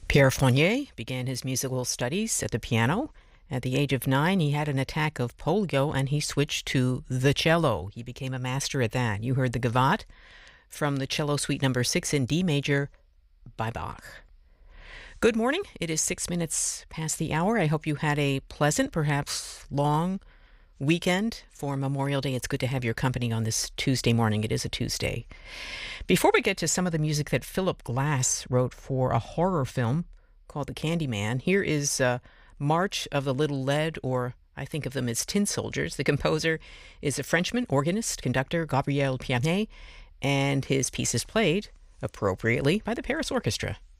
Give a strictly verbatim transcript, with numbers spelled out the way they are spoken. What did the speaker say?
Pierre Fournier began his musical studies at the piano. At the age of nine, he had an attack of polio and he switched to the cello. He became a master at that. You heard the Gavotte from the cello suite number six in D major by Bach. Good morning. It is six minutes past the hour. I hope you had a pleasant, perhaps long weekend for Memorial Day. It's good to have your company on this Tuesday morning. It is a Tuesday. Before we get to some of the music that Philip Glass wrote for a horror film called The Candyman, here is uh, March of the Little Lead, or I think of them as Tin Soldiers. The composer is a Frenchman, organist, conductor, Gabriel Pianet, and his piece is played, appropriately, by the Paris Orchestra.